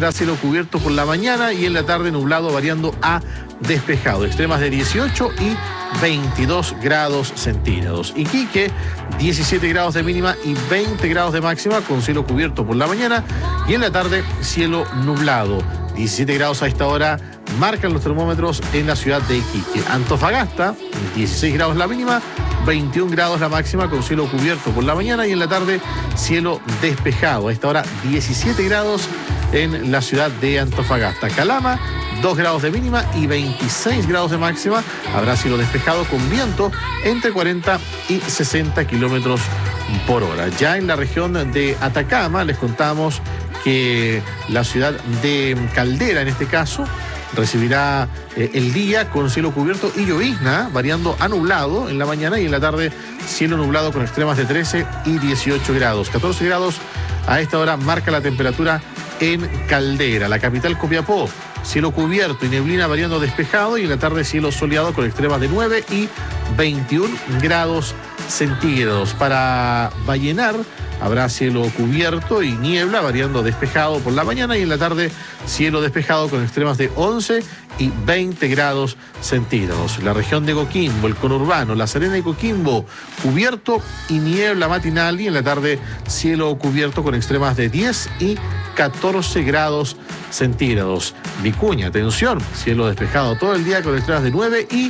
tendrá cielo cubierto por la mañana y en la tarde nublado variando a despejado. Extremas de 18 y 22 grados centígrados. Iquique, 17 grados de mínima y 20 grados de máxima con cielo cubierto por la mañana y en la tarde cielo nublado. 17 grados a esta hora marcan los termómetros en la ciudad de Iquique. Antofagasta, 16 grados la mínima, 21 grados la máxima con cielo cubierto por la mañana y en la tarde cielo despejado. A esta hora 17 grados en la ciudad de Antofagasta. Calama, 2 grados de mínima y 26 grados de máxima. Habrá cielo despejado con viento entre 40 y 60 kilómetros por hora. Ya en la región de Atacama les contamos que la ciudad de Caldera, en este caso, recibirá el día con cielo cubierto y llovizna, variando a nublado en la mañana y en la tarde cielo nublado con extremas de 13 y 18 grados. 14 grados a esta hora marca la temperatura en Caldera. La capital Copiapó, cielo cubierto y neblina variando despejado y en la tarde cielo soleado con extremas de 9 y 21 grados centígrados. Para Vallenar habrá cielo cubierto y niebla variando despejado por la mañana y en la tarde cielo despejado con extremas de 11 y 20 grados centígrados. La región de Coquimbo, el conurbano, La Serena y Coquimbo, cubierto y niebla matinal y en la tarde cielo cubierto con extremas de 10 y 14 grados centígrados. Vicuña, atención, cielo despejado todo el día con extremas de 9 y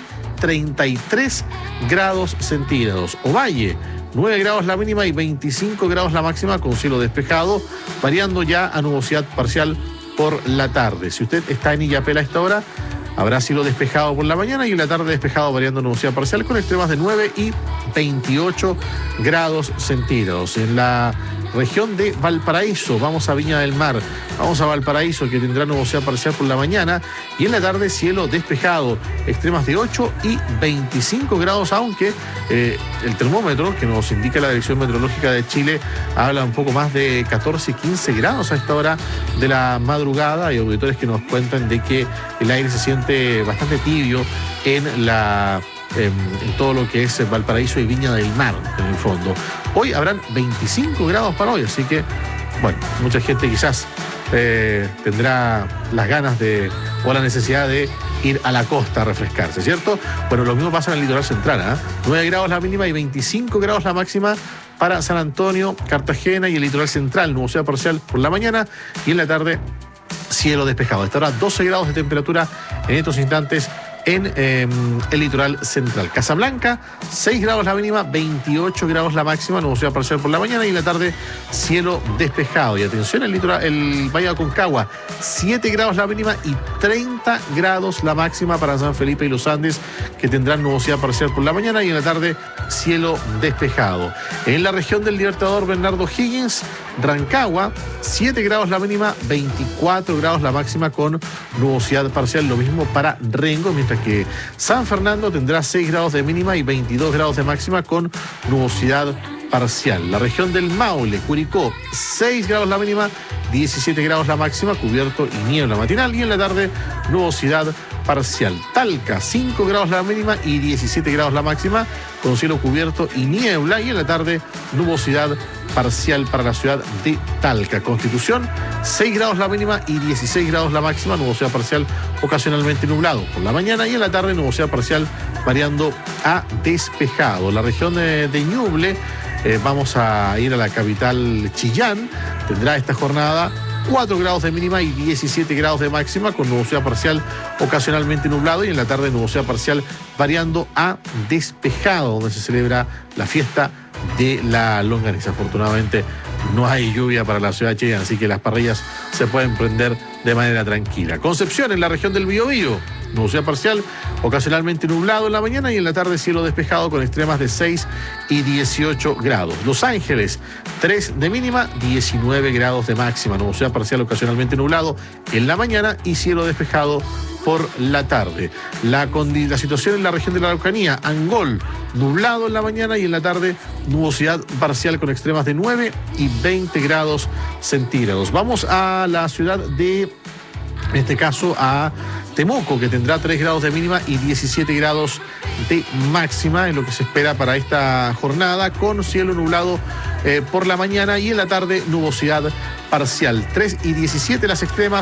33 grados centígrados. Ovalle, 9 grados la mínima y 25 grados la máxima con cielo despejado, variando ya a nubosidad parcial por la tarde. Si usted está en Illapel a esta hora, habrá cielo despejado por la mañana y en la tarde despejado variando a nubosidad parcial con extremas de 9 y 28 grados centígrados. En la región de Valparaíso, vamos a Viña del Mar, vamos a Valparaíso que tendrá nubosidad parcial por la mañana y en la tarde cielo despejado, extremas de 8 y 25 grados, aunque el termómetro que nos indica la Dirección Meteorológica de Chile habla un poco más de 14 y 15 grados a esta hora de la madrugada. Hay auditores que nos cuentan de que el aire se siente bastante tibio en todo lo que es Valparaíso y Viña del Mar, en el fondo. Hoy habrán 25 grados para hoy, así que, bueno, mucha gente quizás tendrá las ganas o la necesidad de ir a la costa a refrescarse, ¿cierto? Bueno, lo mismo pasa en el litoral central, 9 grados la mínima y 25 grados la máxima para San Antonio, Cartagena y el litoral central, nubosidad parcial por la mañana y en la tarde cielo despejado. A esta hora 12 grados de temperatura en estos instantes en el litoral central. Casablanca, 6 grados la mínima, 28 grados la máxima, nubosidad parcial por la mañana y en la tarde cielo despejado. Y atención, el Valle de Aconcagua, 7 grados la mínima y 30 grados la máxima para San Felipe y los Andes, que tendrán nubosidad parcial por la mañana y en la tarde cielo despejado. En la región del Libertador Bernardo Higgins, Rancagua, 7 grados la mínima, 24 grados la máxima con nubosidad parcial, lo mismo para Rengo, mientras que San Fernando tendrá 6 grados de mínima y 22 grados de máxima con nubosidad parcial. La región del Maule, Curicó, 6 grados la mínima, 17 grados la máxima, cubierto y niebla matinal y en la tarde nubosidad parcial. Talca, 5 grados la mínima y 17 grados la máxima, con cielo cubierto y niebla y en la tarde nubosidad parcial para la ciudad de Talca. Constitución, 6 grados la mínima y 16 grados la máxima, nubosidad parcial ocasionalmente nublado por la mañana y en la tarde nubosidad parcial variando a despejado. La región de Ñuble, vamos a ir a la capital Chillán, tendrá esta jornada 4 grados de mínima y 17 grados de máxima con nubosidad parcial ocasionalmente nublado y en la tarde nubosidad parcial variando a despejado, donde se celebra la fiesta de la longaniza. Afortunadamente no hay lluvia para la ciudad de Chillán, así que las parrillas se pueden prender de manera tranquila. Concepción, en la región del Biobío, nubosidad parcial, ocasionalmente nublado en la mañana y en la tarde cielo despejado con extremas de 6 y 18 grados. Los Ángeles, 3 de mínima, 19 grados de máxima, nubosidad parcial ocasionalmente nublado en la mañana y cielo despejado por la tarde. La situación en la región de la Araucanía, Angol, nublado en la mañana y en la tarde nubosidad parcial con extremas de 9 y 20 grados centígrados. Vamos a la ciudad de, en este caso, a Temuco, que tendrá 3 grados de mínima y 17 grados de máxima en lo que se espera para esta jornada, con cielo nublado por la mañana y en la tarde nubosidad parcial. 3 y 17 las extremas.